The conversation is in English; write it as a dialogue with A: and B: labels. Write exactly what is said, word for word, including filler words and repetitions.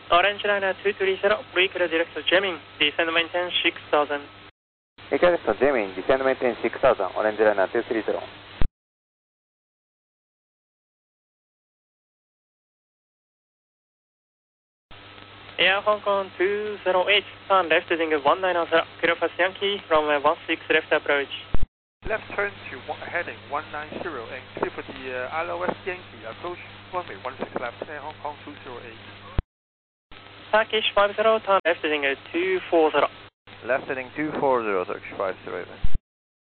A: Orange Liner two three zero, Breaker Direct Jamming, descend maintain six thousand.
B: Breaker Direct Jamming, descend maintain six thousand, Orange Liner two three zero.
A: Air Hong Kong two zero eight, turn left heading one nine zero, clear for Yankee, runway one six left approach.
C: Left turn to one, heading one nine zero and clear for the uh, I L O S Yankee, approach runway one six left, Air Hong Kong two zero eight.
A: Turkish five zero, turn left heading two four zero.
D: Left heading two four zero, Turkish five zero eight.